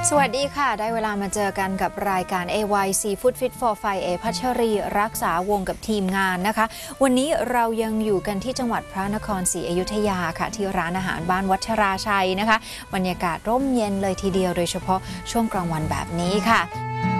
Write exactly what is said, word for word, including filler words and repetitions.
สวัสดีค่ะได้เวลามาเจอกันกับรายการ เอ วาย Seafood Fit for Five เอพัชรีรักษาวงกับทีมงานนะคะวันนี้เรายังอยู่กันที่จังหวัดพระนครศรีอยุธยาค่ะที่ร้านอาหารบ้านวัชราชัยนะคะบรรยากาศร่มเย็นเลยทีเดียวโดยเฉพาะช่วงกลางวันแบบนี้ค่ะ